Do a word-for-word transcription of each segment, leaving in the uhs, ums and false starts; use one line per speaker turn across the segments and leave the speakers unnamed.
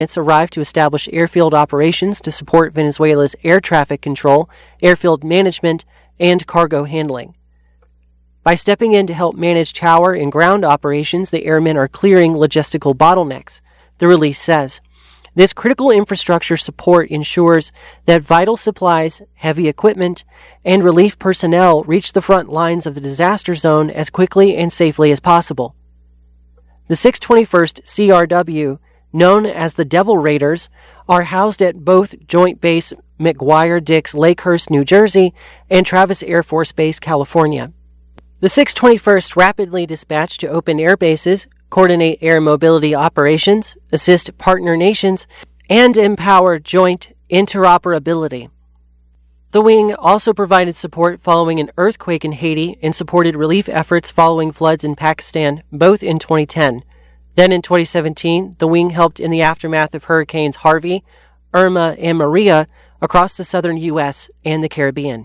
It's arrived to establish airfield operations to support Venezuela's air traffic control, airfield management, and cargo handling. By stepping in to help manage tower and ground operations, the airmen are clearing logistical bottlenecks, the release says. This critical infrastructure support ensures that vital supplies, heavy equipment, and relief personnel reach the front lines of the disaster zone as quickly and safely as possible. The six twenty-first C R W, known as the Devil Raiders, are housed at both Joint Base McGuire-Dix Lakehurst, New Jersey, and Travis Air Force Base, California. The six twenty-first rapidly dispatched to open air bases, coordinate air mobility operations, assist partner nations, and empower joint interoperability. The wing also provided support following an earthquake in Haiti and supported relief efforts following floods in Pakistan, both in twenty ten. Then in twenty seventeen, the wing helped in the aftermath of Hurricanes Harvey, Irma, and Maria across the southern U S and the Caribbean.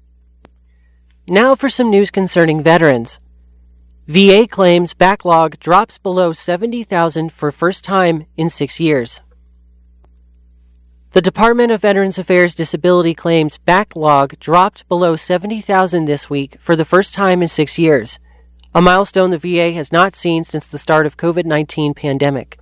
Now for some news concerning veterans. V A claims backlog drops below seventy thousand for first time in six years. The Department of Veterans Affairs Disability Claims backlog dropped below seventy thousand this week for the first time in six years, a milestone the V A has not seen since the start of COVID nineteen pandemic.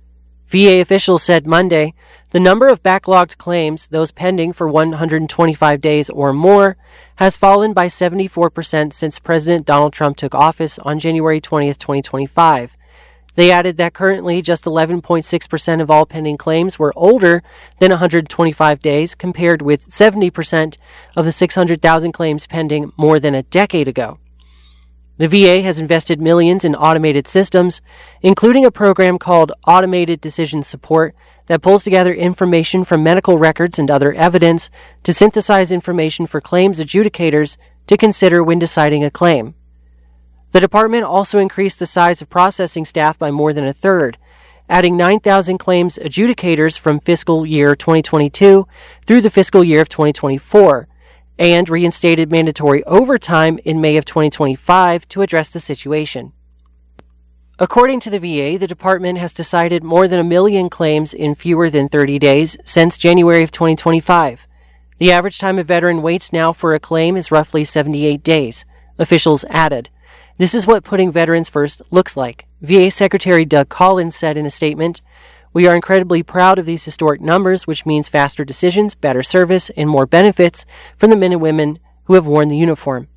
V A officials said Monday the number of backlogged claims, those pending for one hundred twenty-five days or more, has fallen by seventy-four percent since President Donald Trump took office on January twentieth, twenty twenty-five. They added that currently just eleven point six percent of all pending claims were older than one hundred twenty-five days, compared with seventy percent of the six hundred thousand claims pending more than a decade ago. The V A has invested millions in automated systems, including a program called Automated Decision Support that pulls together information from medical records and other evidence to synthesize information for claims adjudicators to consider when deciding a claim. The department also increased the size of processing staff by more than a third, adding nine thousand claims adjudicators from fiscal year twenty twenty-two through the fiscal year of twenty twenty-four, and reinstated mandatory overtime in May of twenty twenty-five to address the situation. According to the V A, the department has decided more than a million claims in fewer than thirty days since January of twenty twenty-five. The average time a veteran waits now for a claim is roughly seventy-eight days, officials added. This is what putting veterans first looks like, V A Secretary Doug Collins said in a statement. We are incredibly proud of these historic numbers, which means faster decisions, better service, and more benefits for the men and women who have worn the uniform.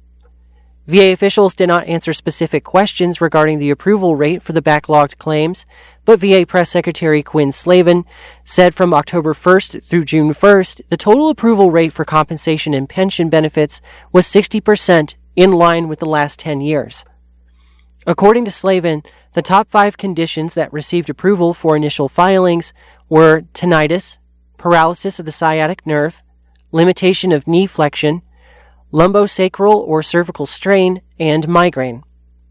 V A officials did not answer specific questions regarding the approval rate for the backlogged claims, but V A Press Secretary Quinn Slavin said from October first through June first, the total approval rate for compensation and pension benefits was sixty percent, in line with the last ten years. According to Slavin, the top five conditions that received approval for initial filings were tinnitus, paralysis of the sciatic nerve, limitation of knee flexion, lumbosacral or cervical strain, and migraine.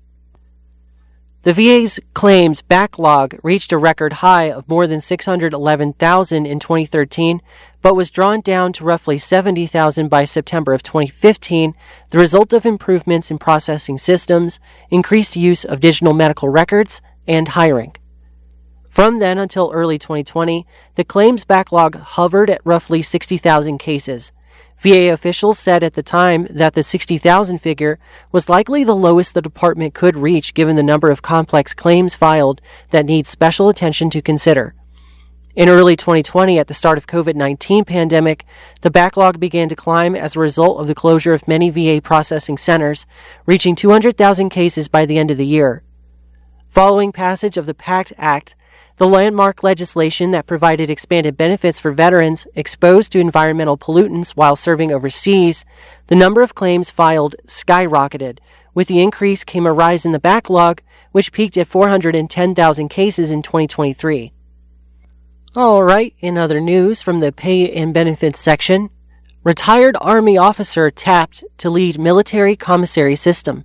The V A's claims backlog reached a record high of more than six hundred eleven thousand in twenty thirteen, but was drawn down to roughly seventy thousand by September of twenty fifteen, the result of improvements in processing systems, increased use of digital medical records, and hiring. From then until early twenty twenty, the claims backlog hovered at roughly sixty thousand cases. V A officials said at the time that the sixty thousand figure was likely the lowest the department could reach given the number of complex claims filed that need special attention to consider. In early twenty twenty, at the start of COVID nineteen pandemic, the backlog began to climb as a result of the closure of many V A processing centers, reaching two hundred thousand cases by the end of the year. Following passage of the PACT Act, the landmark legislation that provided expanded benefits for veterans exposed to environmental pollutants while serving overseas, the number of claims filed skyrocketed. With the increase came a rise in the backlog, which peaked at four hundred ten thousand cases in twenty twenty-three. All right, in other news from the Pay and Benefits section, retired Army officer tapped to lead military commissary system.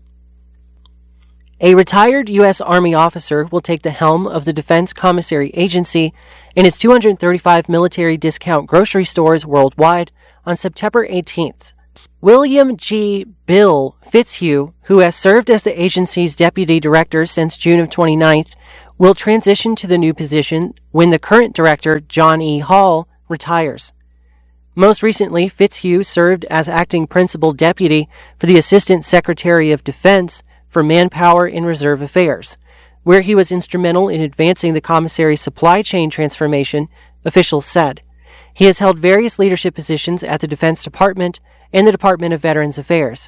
A retired U S Army officer will take the helm of the Defense Commissary Agency and its two hundred thirty-five military discount grocery stores worldwide on September eighteenth. William G. Bill Fitzhugh, who has served as the agency's deputy director since June of twenty nineteen, will transition to the new position when the current director, John E. Hall, retires. Most recently, Fitzhugh served as acting principal deputy for the Assistant Secretary of Defense for Manpower and Reserve Affairs, where he was instrumental in advancing the commissary's supply chain transformation, officials said. He has held various leadership positions at the Defense Department and the Department of Veterans Affairs.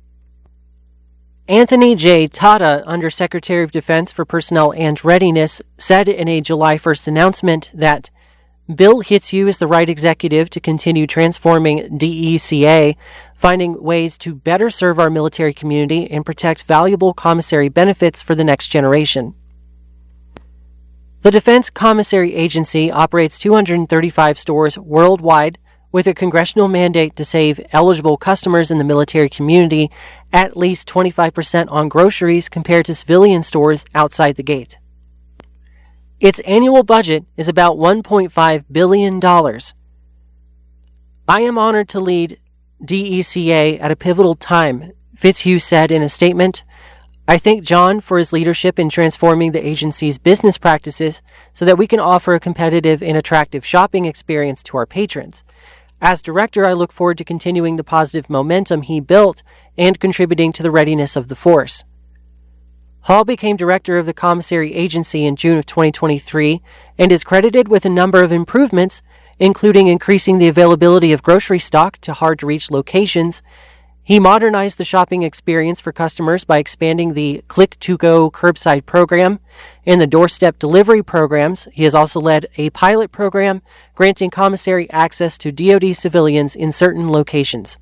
Anthony J. Tata, Undersecretary of Defense for Personnel and Readiness, said in a July first announcement that Bill Fitzhugh is the right executive to continue transforming D E C A, finding ways to better serve our military community and protect valuable commissary benefits for the next generation. The Defense Commissary Agency operates two hundred thirty-five stores worldwide, with a congressional mandate to save eligible customers in the military community at least twenty-five percent on groceries compared to civilian stores outside the gate. Its annual budget is about one point five billion dollars. I am honored to lead D E C A at a pivotal time, Fitzhugh said in a statement. I thank John for his leadership in transforming the agency's business practices so that we can offer a competitive and attractive shopping experience to our patrons. As director, I look forward to continuing the positive momentum he built and contributing to the readiness of the force. Hall became director of the Commissary Agency in June of twenty twenty-three and is credited with a number of improvements, including increasing the availability of grocery stock to hard-to-reach locations. He modernized the shopping experience for customers by expanding the Click-to-Go curbside program and the doorstep delivery programs. He has also led a pilot program granting commissary access to D O D civilians in certain locations.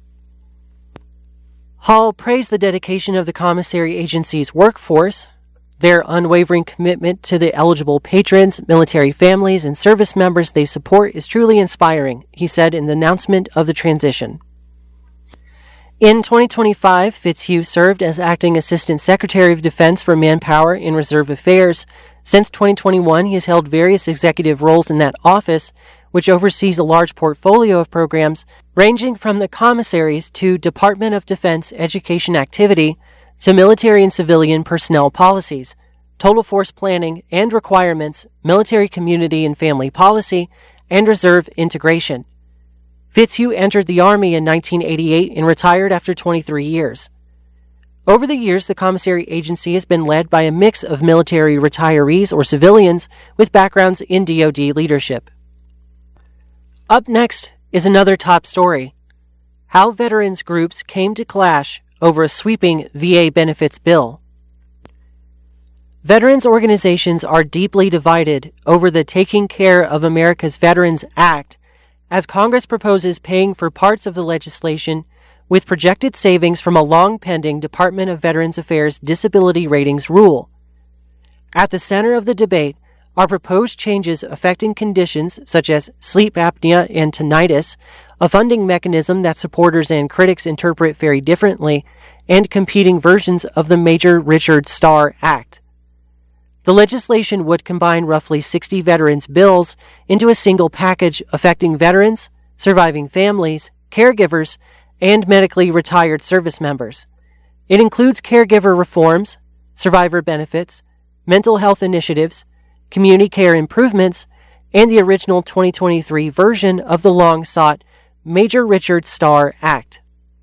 Hall praised the dedication of the commissary agency's workforce. Their unwavering commitment to the eligible patrons, military families, and service members they support is truly inspiring, he said in the announcement of the transition. In twenty twenty-five, Fitzhugh served as Acting Assistant Secretary of Defense for Manpower and Reserve Affairs. Since twenty twenty-one, he has held various executive roles in that office, which oversees a large portfolio of programs ranging from the commissaries to Department of Defense education activity to military and civilian personnel policies, total force planning and requirements, military community and family policy, and reserve integration. Fitzhugh entered the Army in nineteen eighty-eight and retired after twenty-three years. Over the years, the commissary agency has been led by a mix of military retirees or civilians with backgrounds in D O D leadership. Up next is another top story: how veterans groups came to clash over a sweeping V A benefits bill. Veterans organizations are deeply divided over the Taking Care of America's Veterans Act, as Congress proposes paying for parts of the legislation with projected savings from a long-pending Department of Veterans Affairs disability ratings rule. At the center of the debate are proposed changes affecting conditions such as sleep apnea and tinnitus, a funding mechanism that supporters and critics interpret very differently, and competing versions of the Major Richard Starr Act. The legislation would combine roughly sixty veterans' bills into a single package affecting veterans, surviving families, caregivers, and medically retired service members. It includes caregiver reforms, survivor benefits, mental health initiatives, community care improvements, and the original twenty twenty-three version of the long-sought Major Richard Starr Act.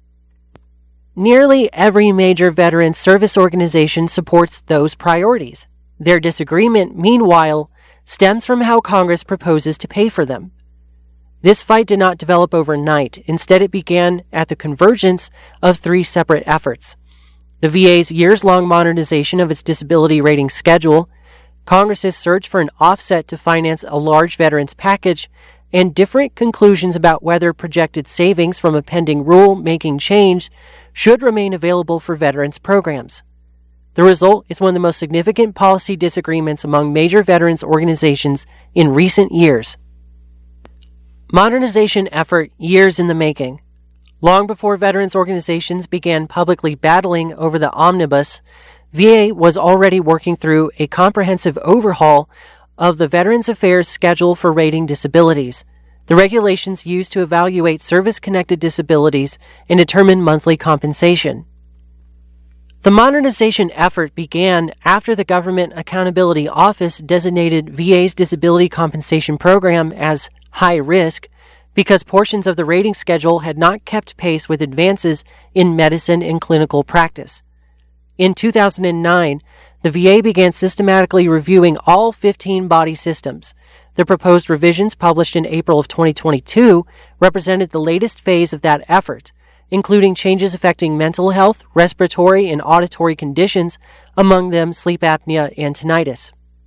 Nearly every major veterans service organization supports those priorities. Their disagreement, meanwhile, stems from how Congress proposes to pay for them. This fight did not develop overnight. Instead, it began at the convergence of three separate efforts: the V A's years-long modernization of its disability rating schedule, Congress's search for an offset to finance a large veterans package, and different conclusions about whether projected savings from a pending rule-making change should remain available for veterans programs. The result is one of the most significant policy disagreements among major veterans organizations in recent years. Modernization effort years in the making. Long before veterans organizations began publicly battling over the omnibus, V A was already working through a comprehensive overhaul of the Veterans Affairs Schedule for Rating Disabilities, the regulations used to evaluate service-connected disabilities and determine monthly compensation. The modernization effort began after the Government Accountability Office designated V A's disability compensation program as high risk because portions of the rating schedule had not kept pace with advances in medicine and clinical practice. In two thousand nine, the V A began systematically reviewing all fifteen body systems. The proposed revisions, published in April of twenty twenty-two, represented the latest phase of that effort, including changes affecting mental health, respiratory, and auditory conditions, among them sleep apnea and tinnitus.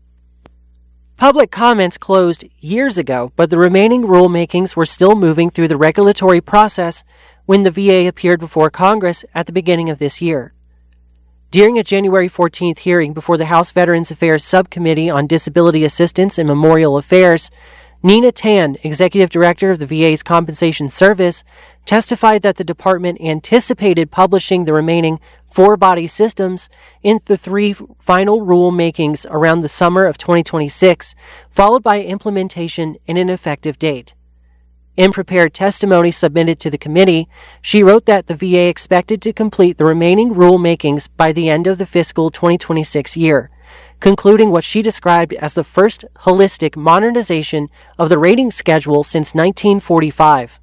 Public comments closed years ago, but the remaining rulemakings were still moving through the regulatory process when the V A appeared before Congress at the beginning of this year. During a January fourteenth hearing before the House Veterans Affairs Subcommittee on Disability Assistance and Memorial Affairs, Nina Tan, Executive Director of the V A's Compensation Service, testified that the department anticipated publishing the remaining four body systems in the three final rulemakings around the summer of twenty twenty-six, followed by implementation and an effective date. In prepared testimony submitted to the committee, she wrote that the V A expected to complete the remaining rulemakings by the end of the fiscal twenty twenty-six year, concluding what she described as the first holistic modernization of the rating schedule since nineteen forty-five.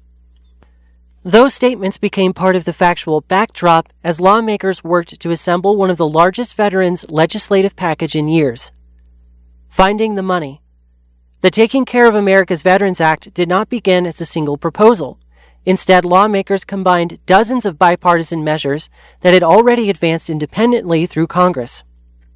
Those statements became part of the factual backdrop as lawmakers worked to assemble one of the largest veterans' legislative package in years. Finding the money. The Taking Care of America's Veterans Act did not begin as a single proposal. Instead, lawmakers combined dozens of bipartisan measures that had already advanced independently through Congress.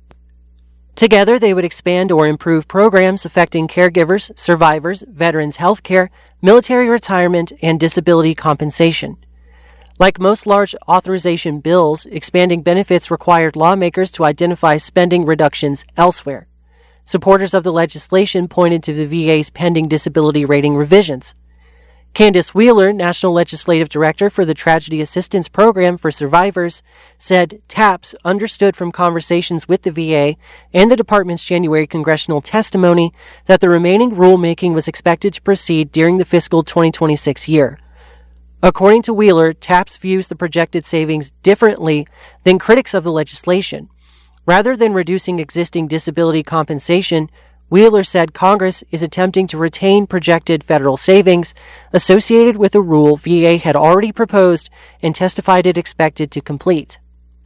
Together, they would expand or improve programs affecting caregivers, survivors, veterans' health care, military retirement, and disability compensation. Like most large authorization bills, expanding benefits required lawmakers to identify spending reductions elsewhere. Supporters of the legislation pointed to the V A's pending disability rating revisions. Candace Wheeler, National Legislative Director for the Tragedy Assistance Program for Survivors, said TAPS understood from conversations with the V A and the department's January congressional testimony that the remaining rulemaking was expected to proceed during the fiscal twenty twenty-six year. According to Wheeler, TAPS views the projected savings differently than critics of the legislation. Rather than reducing existing disability compensation, Wheeler said Congress is attempting to retain projected federal savings associated with a rule V A had already proposed and testified it expected to complete.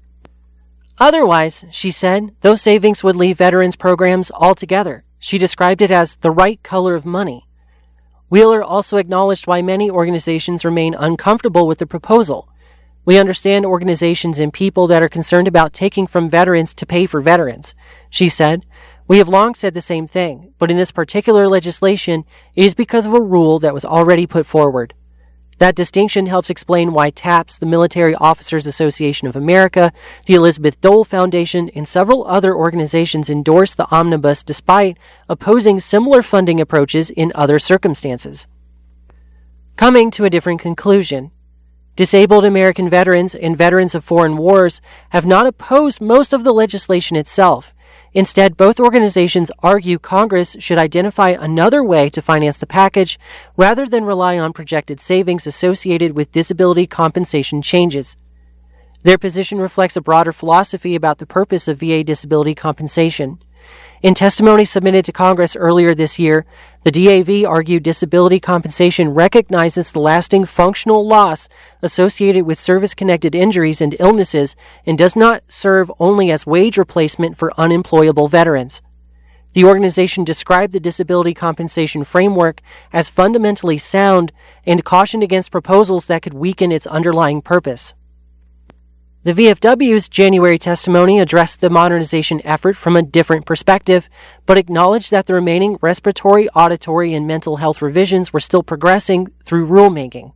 Otherwise, she said, those savings would leave veterans programs altogether. She described it as the right color of money. Wheeler also acknowledged why many organizations remain uncomfortable with the proposal. We understand organizations and people that are concerned about taking from veterans to pay for veterans, she said. We have long said the same thing, but in this particular legislation, it is because of a rule that was already put forward. That distinction helps explain why TAPS, the Military Officers Association of America, the Elizabeth Dole Foundation, and several other organizations endorsed the omnibus despite opposing similar funding approaches in other circumstances. Coming to a different conclusion. Disabled American veterans and veterans of foreign wars have not opposed most of the legislation itself. Instead, both organizations argue Congress should identify another way to finance the package rather than rely on projected savings associated with disability compensation changes. Their position reflects a broader philosophy about the purpose of V A disability compensation. In testimony submitted to Congress earlier this year, the D A V argued disability compensation recognizes the lasting functional loss associated with service-connected injuries and illnesses and does not serve only as wage replacement for unemployable veterans. The organization described the disability compensation framework as fundamentally sound and cautioned against proposals that could weaken its underlying purpose. The V F W's January testimony addressed the modernization effort from a different perspective, but acknowledged that the remaining respiratory, auditory, and mental health revisions were still progressing through rulemaking.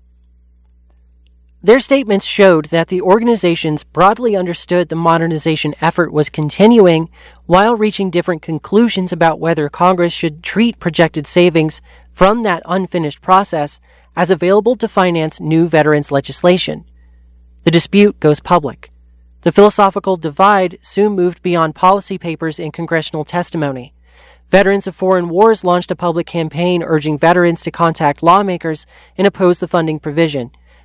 Their statements showed that the organizations broadly understood the modernization effort was continuing while reaching different conclusions about whether Congress should treat projected savings from that unfinished process as available to finance new veterans legislation. The dispute goes public. The philosophical divide soon moved beyond policy papers and congressional testimony. Veterans of foreign wars launched a public campaign urging veterans to contact lawmakers and oppose the funding provision.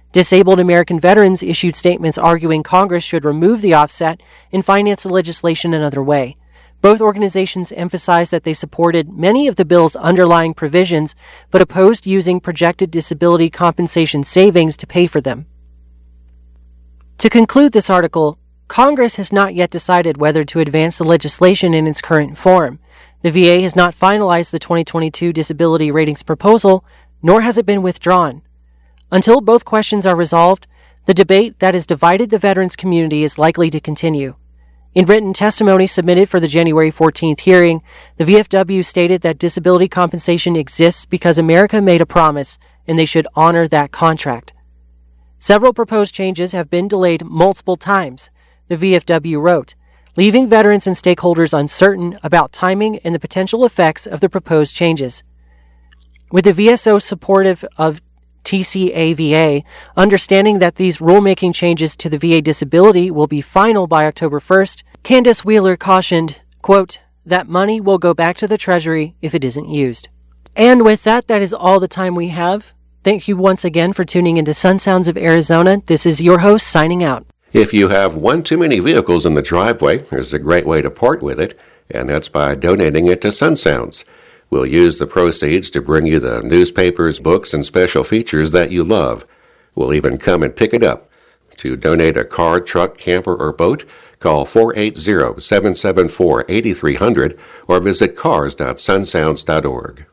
Disabled American veterans issued statements arguing Congress should remove the offset and finance the legislation another way. Both organizations emphasized that they supported many of the bill's underlying provisions, but opposed using projected disability compensation savings to pay for them. To conclude this article, Congress has not yet decided whether to advance the legislation in its current form. The V A has not finalized the twenty twenty-two disability ratings proposal, nor has it been withdrawn. Until both questions are resolved, the debate that has divided the veterans community is likely to continue. In written testimony submitted for the January fourteenth hearing, the V F W stated that disability compensation exists because America made a promise, and they should honor that contract. Several proposed changes have been delayed multiple times, the V F W wrote, leaving veterans and stakeholders uncertain about timing and the potential effects of the proposed changes. With the V S O supportive of T C A V A, understanding that these rulemaking changes to the V A disability will be final by October first, Candace Wheeler cautioned, quote, that money will go back to the Treasury if it isn't used. And with that, that is all the time we have. Thank you once again for tuning into Sun Sounds of Arizona. This is your host signing out.
If you have one too many vehicles in the driveway, there's a great way to part with it, and that's by donating it to Sun Sounds. We'll use the proceeds to bring you the newspapers, books, and special features that you love. We'll even come and pick it up. To donate a car, truck, camper, or boat, call four eight zero, seven seven four, eight three zero zero or visit cars dot sun sounds dot org.